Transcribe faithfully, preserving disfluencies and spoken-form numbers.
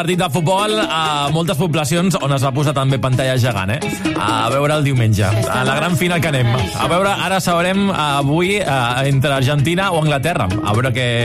Partit de futbol a moltes poblacions on es va posar també pantalla gegant, eh? A veure el diumenge. A la gran final que anem. A veure, ara sabrem avui entre Argentina o Anglaterra. A veure què